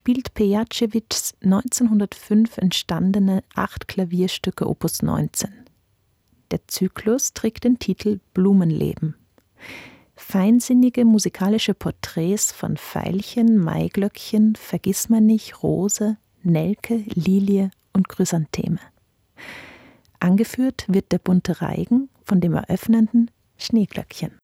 spielt Pejacevics 1905 entstandene 8 Klavierstücke Opus 19. Der Zyklus trägt den Titel Blumenleben. Feinsinnige musikalische Porträts von Veilchen, Maiglöckchen, Vergissmeinnicht, Rose, Nelke, Lilie und Chrysantheme. Angeführt wird der bunte Reigen von dem eröffnenden Schneeglöckchen.